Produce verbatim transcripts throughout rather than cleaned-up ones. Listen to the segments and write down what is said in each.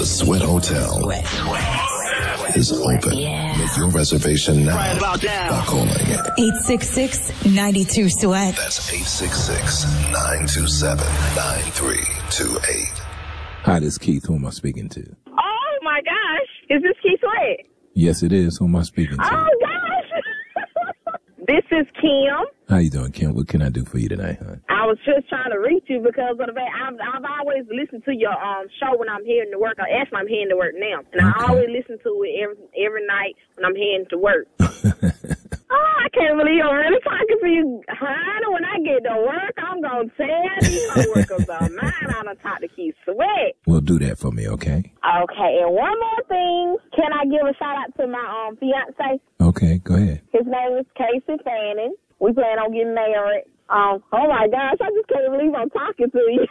The Sweat Hotel Sweat. is open. Yeah. Make your reservation now right about now. by calling eight six six, nine two, SWEAT. That's eight six six, nine two seven, nine three two eight. Hi, this is Keith. Who am I speaking to? Oh, my gosh. Is this Keith Sweat? Yes, it is. Who am I speaking to? Oh, gosh. This is Kim. How you doing, Kim? What can I do for you tonight, hon? I was just trying to reach you because of the fact I've, I've always listened to your um show when I'm heading to work. Or actually, I'm heading to work now. And Okay. I always listen to it every, every night when I'm heading to work. Oh, I can't believe I'm really talking to you. Honey, when I get to work, I'm going to tell these coworkers of mine I done talk to Keith Sweat. Well, do that for me, okay? Okay, and one more thing. Can I give a shout out to my um fiance? Okay, go ahead. His name is Casey Fanning. We plan on getting married. Um, oh, my gosh, I just can't believe I'm talking to you.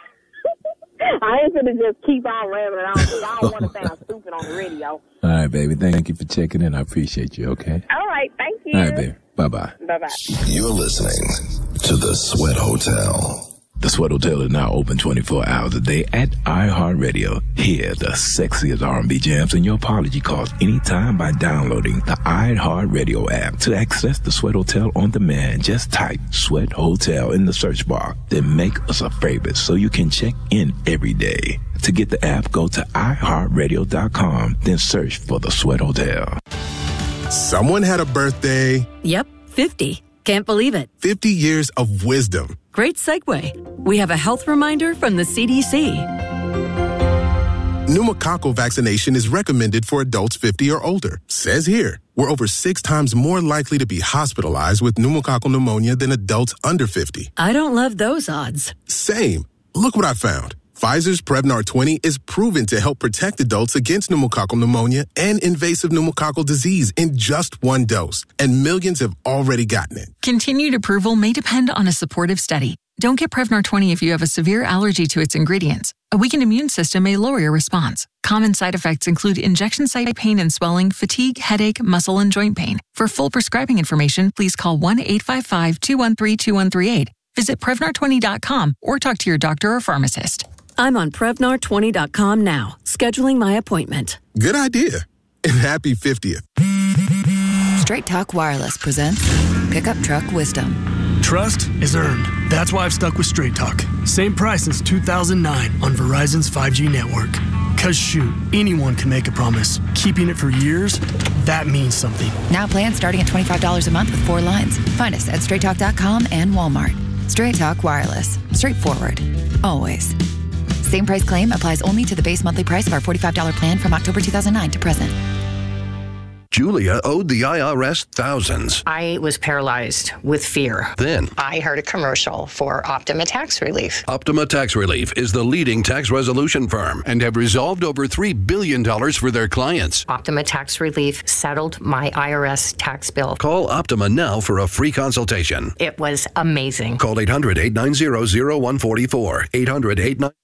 I ain't gonna just keep on rambling on because I don't want to sound stupid on the radio. All right, baby. Thank you for checking in. I appreciate you, okay? All right, thank you. All right, baby. Bye-bye. Bye-bye. You're listening to The Sweat Hotel. The Sweat Hotel is now open twenty-four hours a day at iHeartRadio. Hear the sexiest R and B jams in your apology calls anytime by downloading the iHeartRadio app. To access the Sweat Hotel on demand, just type Sweat Hotel in the search bar. Then make us a favorite so you can check in every day. To get the app, go to i heart radio dot com, then search for the Sweat Hotel. Someone had a birthday. Yep, fifty. Can't believe it. fifty years of wisdom. Great segue. We have a health reminder from the C D C. Pneumococcal vaccination is recommended for adults fifty or older. Says here, we're over six times more likely to be hospitalized with pneumococcal pneumonia than adults under fifty. I don't love those odds. Same. Look what I found. Pfizer's Prevnar twenty is proven to help protect adults against pneumococcal pneumonia and invasive pneumococcal disease in just one dose. And millions have already gotten it. Continued approval may depend on a supportive study. Don't get Prevnar twenty if you have a severe allergy to its ingredients. A weakened immune system may lower your response. Common side effects include injection site pain and swelling, fatigue, headache, muscle, and joint pain. For full prescribing information, please call one eight five five, two one three, two one three eight. Visit Prevnar twenty dot com or talk to your doctor or pharmacist. I'm on Prevnar twenty dot com now, scheduling my appointment. Good idea. And happy fiftieth. Straight Talk Wireless presents Pickup Truck Wisdom. Trust is earned. That's why I've stuck with Straight Talk. Same price since two thousand nine on Verizon's five G network. Cause shoot, anyone can make a promise. Keeping it for years, that means something. Now plans starting at twenty-five dollars a month with four lines. Find us at straight talk dot com and Walmart. Straight Talk Wireless. Straightforward. Always. Same price claim applies only to the base monthly price of our forty-five dollars plan from October two thousand nine to present. Julia owed the I R S thousands. I was paralyzed with fear. Then I heard a commercial for Optima Tax Relief. Optima Tax Relief is the leading tax resolution firm and have resolved over three billion dollars for their clients. Optima Tax Relief settled my I R S tax bill. Call Optima now for a free consultation. It was amazing. Call eight hundred, eight nine zero, zero one four four. eight hundred, eight nine zero